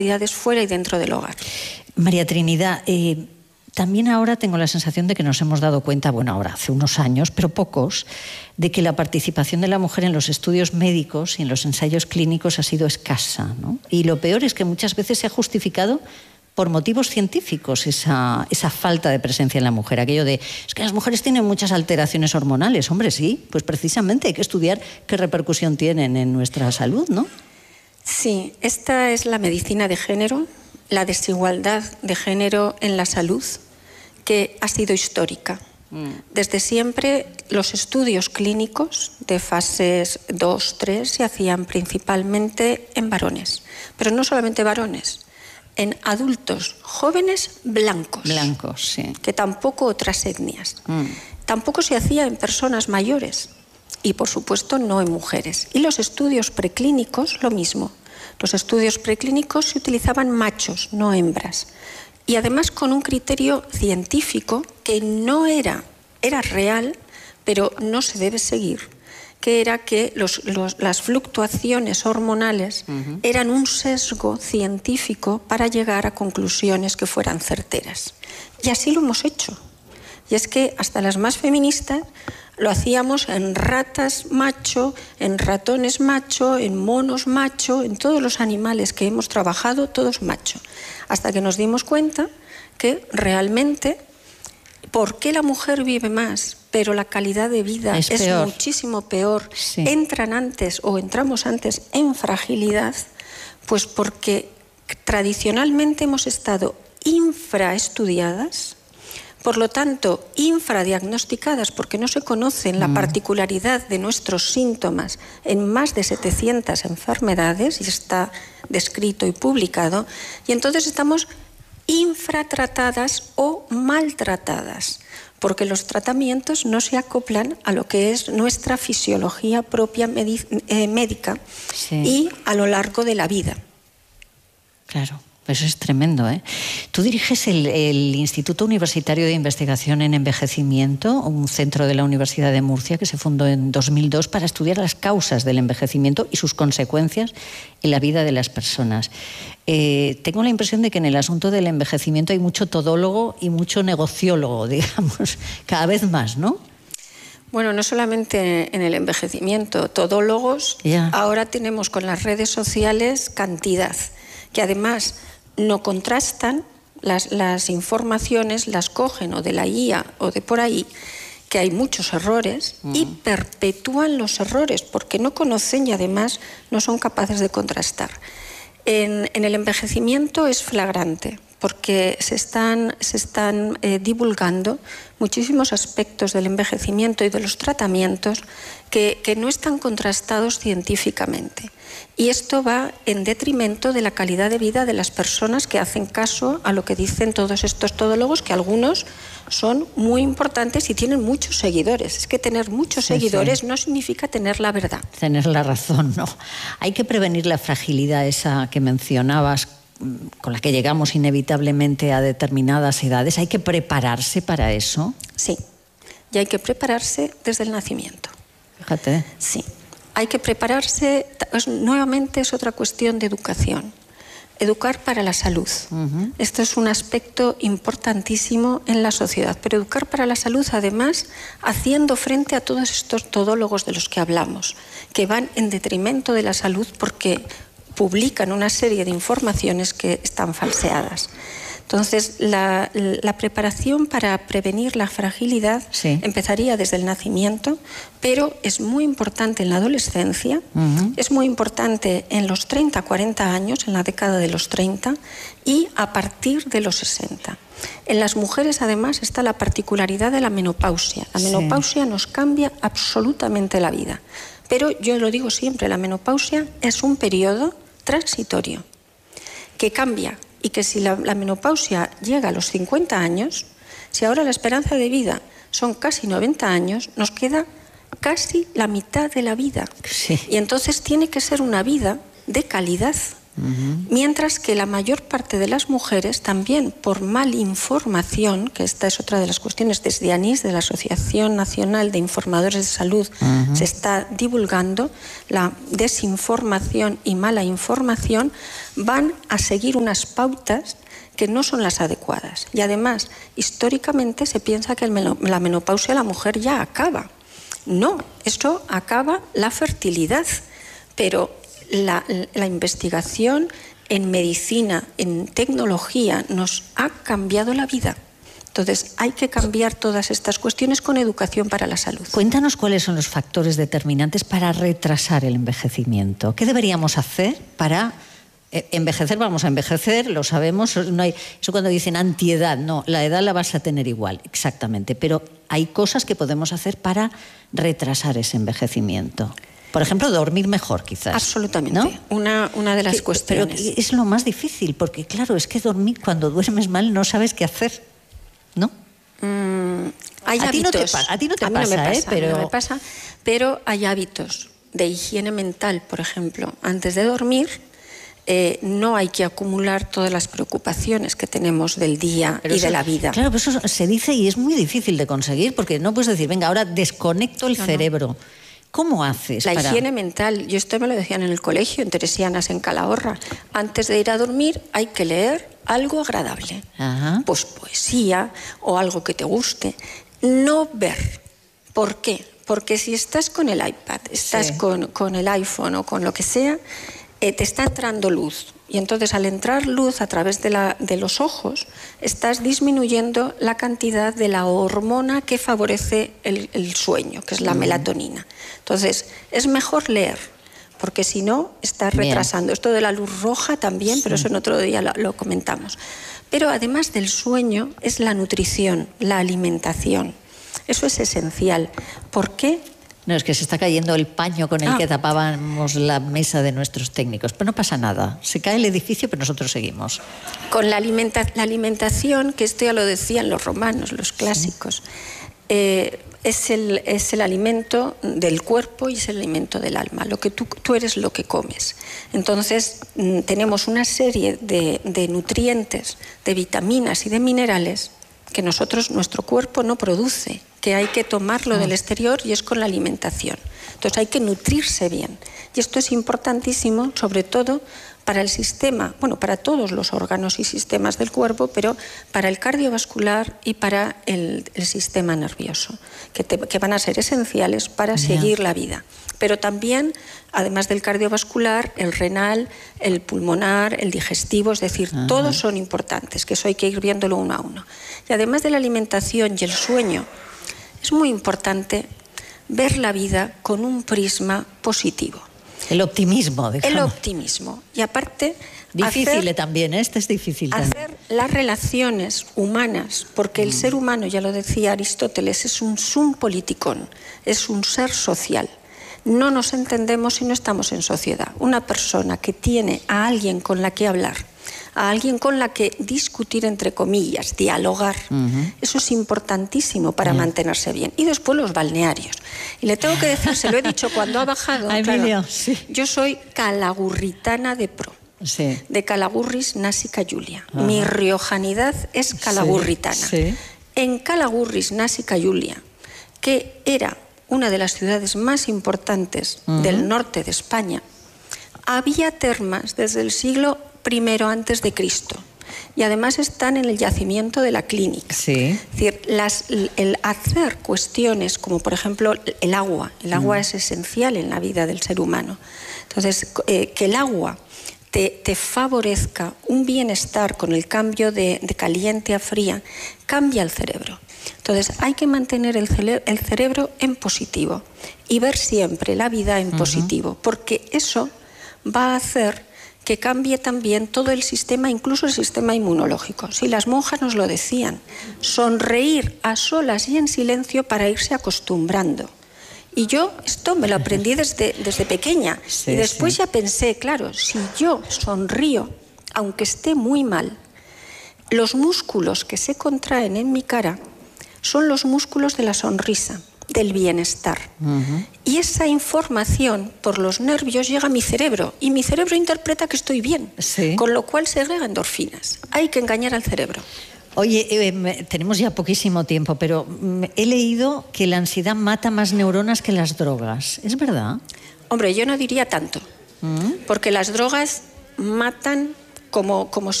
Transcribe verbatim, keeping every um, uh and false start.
fuera y dentro del hogar. María Trinidad, eh, también ahora tengo la sensación de que nos hemos dado cuenta, bueno, ahora hace unos años, pero pocos, de que la participación de la mujer en los estudios médicos y en los ensayos clínicos ha sido escasa, ¿no? Y lo peor es que muchas veces se ha justificado por motivos científicos esa, esa falta de presencia en la mujer. Aquello de, es que las mujeres tienen muchas alteraciones hormonales. Hombre, sí, pues precisamente hay que estudiar qué repercusión tienen en nuestra salud, ¿no? Sí, esta es la medicina de género, la desigualdad de género en la salud, que ha sido histórica. Mm. Desde siempre los estudios clínicos de fases dos, tres se hacían principalmente en varones, pero no solamente varones, en adultos jóvenes blancos. Blancos, sí. Que tampoco otras etnias. Mm. Tampoco se hacía en personas mayores. Y, por supuesto, no en mujeres. Y los estudios preclínicos, lo mismo. Los estudios preclínicos se utilizaban machos, no hembras. Y además con un criterio científico que no era, era real, pero no se debe seguir, que era que los, los, las fluctuaciones hormonales uh-huh. eran un sesgo científico para llegar a conclusiones que fueran certeras. Y así lo hemos hecho. Y es que hasta las más feministas lo hacíamos en ratas macho, en ratones macho, en monos macho, en todos los animales que hemos trabajado, todos macho. Hasta que nos dimos cuenta que realmente, ¿por qué la mujer vive más, pero la calidad de vida es, es muchísimo peor? Sí. Entran antes o entramos antes en fragilidad, pues porque tradicionalmente hemos estado infraestudiadas, por lo tanto, infradiagnosticadas, porque no se conocen la particularidad de nuestros síntomas en más de setecientas enfermedades, y está descrito y publicado, y entonces estamos infratratadas o maltratadas, porque los tratamientos no se acoplan a lo que es nuestra fisiología propia eh, médica sí. y a lo largo de la vida. Claro. Eso es tremendo, ¿eh? Tú diriges el, el Instituto Universitario de Investigación en Envejecimiento, un centro de la Universidad de Murcia que se fundó en dos mil dos para estudiar las causas del envejecimiento y sus consecuencias en la vida de las personas. Eh, tengo la impresión de que en el asunto del envejecimiento hay mucho todólogo y mucho negociólogo, digamos, cada vez más, ¿no? Bueno, no solamente en el envejecimiento, todólogos, yeah. ahora tenemos con las redes sociales cantidad, que además no contrastan las, las informaciones, las cogen o de la I A o de por ahí, que hay muchos errores, uh-huh. y perpetúan los errores porque no conocen y además no son capaces de contrastar. En, en el envejecimiento es flagrante porque se están, se están eh, divulgando muchísimos aspectos del envejecimiento y de los tratamientos que, que no están contrastados científicamente. Y esto va en detrimento de la calidad de vida de las personas que hacen caso a lo que dicen todos estos todólogos, que algunos son muy importantes y tienen muchos seguidores. Es que tener muchos sí, seguidores sí. no significa tener la verdad. Tener la razón, no. Hay que prevenir la fragilidad esa que mencionabas, con la que llegamos inevitablemente a determinadas edades. ¿Hay que prepararse para eso? Sí, y hay que prepararse desde el nacimiento. Fíjate. Sí, hay que prepararse, pues, nuevamente es otra cuestión de educación. Educar para la salud. Uh-huh. Esto es un aspecto importantísimo en la sociedad, pero educar para la salud además haciendo frente a todos estos todólogos de los que hablamos, que van en detrimento de la salud porque publican una serie de informaciones que están falseadas. Entonces, la, la preparación para prevenir la fragilidad sí. empezaría desde el nacimiento, pero es muy importante en la adolescencia, uh-huh. es muy importante en los treinta, cuarenta años, en la década de los treinta, y a partir de los sesenta. En las mujeres, además, está la particularidad de la menopausia. La menopausia sí. nos cambia absolutamente la vida. Pero yo lo digo siempre, la menopausia es un periodo transitorio que cambia y que si la, la menopausia llega a los cincuenta años, si ahora la esperanza de vida son casi noventa años, nos queda casi la mitad de la vida. Sí. Y entonces tiene que ser una vida de calidad, Uh-huh. Mientras que la mayor parte de las mujeres, también por mal información, que esta es otra de las cuestiones, desde ANIS, de la Asociación Nacional de Informadores de Salud, uh-huh. se está divulgando la desinformación y mala información, van a seguir unas pautas que no son las adecuadas. Y además, históricamente se piensa que el, la menopausia la mujer ya acaba. No, esto acaba la fertilidad, pero la, la investigación en medicina, en tecnología, nos ha cambiado la vida. Entonces, hay que cambiar todas estas cuestiones con educación para la salud. Cuéntanos cuáles son los factores determinantes para retrasar el envejecimiento. ¿Qué deberíamos hacer para envejecer? Vamos a envejecer, lo sabemos. No hay, eso cuando dicen antiedad, no, la edad la vas a tener igual, exactamente. Pero hay cosas que podemos hacer para retrasar ese envejecimiento. Por ejemplo, dormir mejor, quizás. Absolutamente. ¿No? Una, una de las que, cuestiones. Pero es lo más difícil, porque claro, es que dormir, cuando duermes mal, no sabes qué hacer, ¿no? Mm, hay a, hábitos. Ti no te pa- a ti no te a pasa, mí no me pasa, ¿eh? Pero... no me pasa, pero hay hábitos de higiene mental, por ejemplo. Antes de dormir, eh, no hay que acumular todas las preocupaciones que tenemos del día pero y eso, de la vida. Claro, pero eso se dice y es muy difícil de conseguir, porque no puedes decir, venga, ahora desconecto el no, cerebro. No. ¿Cómo haces? La para... higiene mental, yo esto me lo decían en el colegio, en Teresianas, en Calahorra. Antes de ir a dormir hay que leer algo agradable. Ajá. Pues poesía o algo que te guste. No ver. ¿Por qué? Porque si estás con el iPad, estás sí. con, con el iPhone o con lo que sea, eh, te está entrando luz. Y entonces al entrar luz a través de, la, de los ojos, estás disminuyendo la cantidad de la hormona que favorece el, el sueño, que es la melatonina. Entonces, es mejor leer, porque si no, estás retrasando. Bien. Esto de la luz roja también, sí. pero eso en otro día lo, lo comentamos. Pero además del sueño, es la nutrición, la alimentación. Eso es esencial. ¿Por qué? No, es que se está cayendo el paño con el ah. que tapábamos la mesa de nuestros técnicos. Pero no pasa nada. Se cae el edificio, pero nosotros seguimos. Con la, alimenta la alimentación, que esto ya lo decían los romanos, los clásicos, sí. eh, es, el, es el alimento del cuerpo y es el alimento del alma. Lo que tú, tú eres lo que comes. Entonces, tenemos una serie de, de nutrientes, de vitaminas y de minerales que nosotros, nuestro cuerpo no produce, que hay que tomarlo del exterior y es con la alimentación. Entonces hay que nutrirse bien. Y esto es importantísimo, sobre todo para el sistema, bueno, para todos los órganos y sistemas del cuerpo, pero para el cardiovascular y para el, el sistema nervioso, que, te, que van a ser esenciales para yeah. seguir la vida. Pero también, además del cardiovascular, el renal, el pulmonar, el digestivo, es decir, uh-huh. todos son importantes, que eso hay que ir viéndolo uno a uno. Y además de la alimentación y el sueño, es muy importante ver la vida con un prisma positivo. El optimismo, digamos. El optimismo. Y aparte... Difícil hacer, también, este es difícil hacer también. las relaciones humanas, porque mm. el ser humano, ya lo decía Aristóteles, es un sum politikon, es un ser social. No nos entendemos si no estamos en sociedad. Una persona que tiene a alguien con la que hablar, a alguien con la que discutir, entre comillas, dialogar, uh-huh. eso es importantísimo para yeah. mantenerse bien. Y después los balnearios. Y le tengo que decir, se lo he dicho cuando ha bajado, Ay, claro, Emilio, sí. yo soy calagurritana de pro. Sí. De Calagurris Násica Julia. Uh-huh. Mi riojanidad es calagurritana. Sí, sí. En Calagurris Násica Julia, que era una de las ciudades más importantes uh-huh. del norte de España, había termas desde el siglo primero antes de Cristo. Y además están en el yacimiento de la clínica. Sí. Es decir, las, el hacer cuestiones como, por ejemplo, el agua. El agua uh-huh. es esencial en la vida del ser humano. Entonces, eh, que el agua Te, te favorezca un bienestar con el cambio de, de caliente a fría, cambia el cerebro. Entonces hay que mantener el, cere el cerebro en positivo y ver siempre la vida en uh-huh. positivo, porque eso va a hacer que cambie también todo el sistema, incluso el sistema inmunológico. Si las monjas nos lo decían, sonreír a solas y en silencio para irse acostumbrando. Y yo esto me lo aprendí desde, desde pequeña. Sí, y después sí. ya pensé, claro, si yo sonrío, aunque esté muy mal, los músculos que se contraen en mi cara son los músculos de la sonrisa. del bienestar. Uh-huh. Y esa información por los nervios llega a mi cerebro y mi cerebro interpreta que estoy bien, sí. Con lo cual segrega endorfinas. Hay que engañar al cerebro. Oye, eh, tenemos ya poquísimo tiempo, pero he leído que la ansiedad mata más neuronas que las drogas. ¿Es verdad? Hombre, yo no diría tanto, ¿Mm? Porque las drogas matan como, como